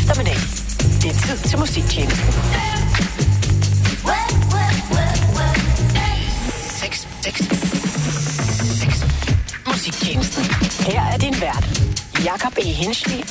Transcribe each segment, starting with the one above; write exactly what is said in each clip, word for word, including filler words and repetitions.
eftermiddag. Det er tid til musiktjenesten. seks, seks, seks. Musiktjenesten. Her er din vært, Jakob E. Henschel,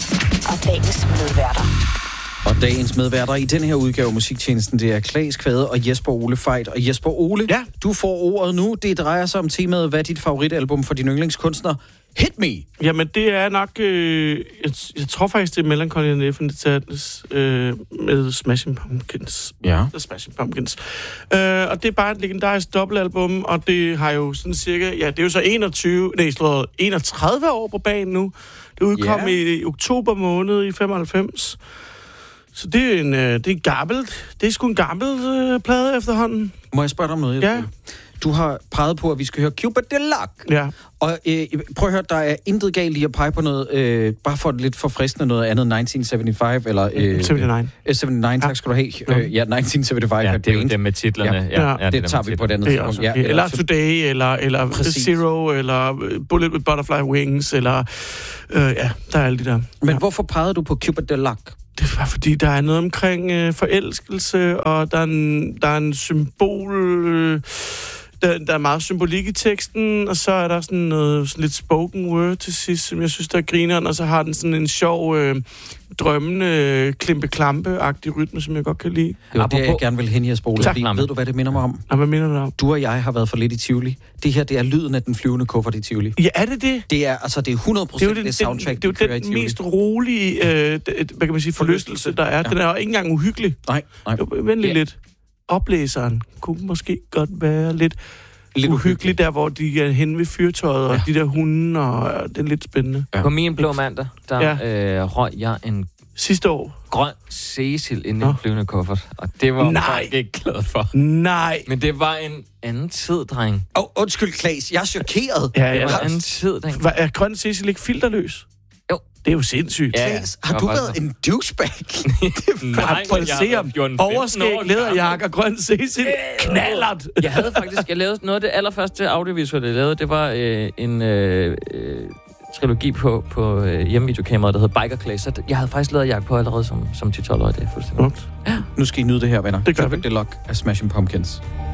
og dagens medværter. Og dagens medværter i den her udgave af musiktjenesten, det er Claes Kvade og Jesper Ole Fejt. Og Jesper Ole, ja. Du får ordet nu. Det drejer sig om temaet, hvad er dit favoritalbum for din yndlingskunstner? Hit me! Jamen, det er nok... Øh, jeg, jeg tror faktisk, det er Melancholy and Infinite Sadness øh, med Smashing Pumpkins. Ja. Smashing Pumpkins. Øh, og det er bare et legendarisk dobbeltalbum, og det har jo sådan cirka... Ja, det er jo så enogtyve... Nej, slået enogtredive år på banen nu. Det udkom yeah. i, i oktober måned i femoghalvfems. Så det er en, øh, det er gammelt. Det er sgu en gammel øh, plade efterhånden. Må jeg spørge dig om noget? Ja. Du har peget på, at vi skal høre Cupid Deluxe. Ja. Og øh, prøv at høre, der er intet galt i at pege på noget, øh, bare for lidt forfriskende noget andet, nitten syvoghalvfems, eller... Øh, syvoghalvfems. Øh, syvoghalvfems, tak skal du have. Ja, øh, ja nitten syvoghalvms. Ja, det er jo det med titlerne. Ja, ja, ja, ja, det, det tager vi på et andet tidspunkt. Ja, eller, eller Today, eller, eller Zero, eller Bullet with Butterfly Wings, eller... Øh, ja, der er alle de der. Men ja. Hvorfor pegede du på Cupid Deluxe? Det var fordi, der er noget omkring øh, forelskelse, og der er en, der er en symbol... Øh, Der, der er meget symbolik i teksten, og så er der sådan noget sådan lidt spoken word til sidst, som jeg synes, der er grineren, og så har den sådan en sjov, øh, drømmende, klimpe-klampe-agtig rytme, som jeg godt kan lide. Det var det, jeg gerne vil hen i Spole. Tak. Ved du, hvad det minder mig om? Ja, hvad minder du om? Du og jeg har været for lidt i Tivoli. Det her, det er lyden af den flyvende kuffert i Tivoli. Ja, er det det? Det er, altså, det er hundrede procent det, det, det soundtrack, det, det er jo den mest rolige, øh, det, hvad kan man sige, forlystelse, der er. Ja. Den er jo ikke engang uhyggelig. Nej, nej. Vent lige ja. lidt. Oplæseren kunne måske godt være lidt... Lidt uhyggeligt der, hvor de er hen ved fyrtøjet, og ja. de der hunde, og det er lidt spændende. Ja. På min blå mandag, der ja. øh, røg jeg en... Sidste år? Grøn Cecil ind i en flyvende kuffert, og det var jeg ikke glad for. Nej! Men det var en anden tid, dreng. Åh, oh, undskyld, Claes, jeg er chokeret. Ja, ja, det var en anden tid, dreng. Var, er Grøn Cecil ikke filterløs? Jo. Det er jo sindssygt. Ja, Claes, har du været en douchebag? Nej, prøv at se ham. Overskæg, læderjakke og Grøn Cecil. Knallert. Jeg havde faktisk, jeg lavede noget af det allerførste audiovisuelle, jeg lavede. Det var øh, en øh, øh, trilogi på, på øh, hjemmevideokameraet, der hed Biker Clays. Så jeg havde faktisk lavet jakke på allerede som, som ti tolv-årig. Det er fuldstændig. Ja. Nu skal I nyde det her, venner. Det gør vi. Cupid Deluxe af Smashing Pumpkins.